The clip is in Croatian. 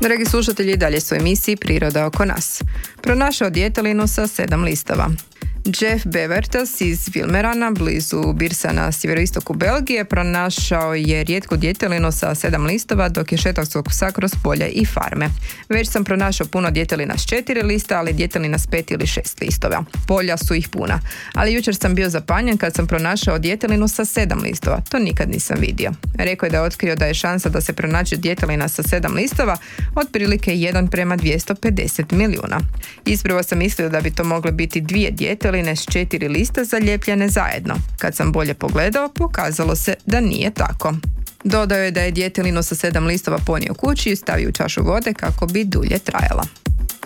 Dragi slušatelji, i dalje su u emisiji Priroda oko nas. Pronašao djetelinu sa 7 listova. Jeff Bevertas iz Wilmerana, blizu Birsa na sjeveroistoku Belgije, pronašao je rijetku djetelinu sa 7 listova dok je šetao svog psa kroz polja i farme. Već sam pronašao puno djetelina s 4 lista, ali djetelina s 5 ili 6 listova. Polja su ih puna. Ali jučer sam bio zapanjen kad sam pronašao djetelinu sa 7 listova. To nikad nisam vidio. Rekao je da je otkrio da je šansa da se pronađe djetelina sa 7 listova otprilike 1:250 milijuna. Ispravo sam mislio da bi to mogle biti 2 djeteline s 4 lista zalijepljene zajedno. Kad sam bolje pogledao, pokazalo se da nije tako. Dodao je da je djetelinu sa 7 listova ponio kući i stavio u čašu vode kako bi dulje trajala.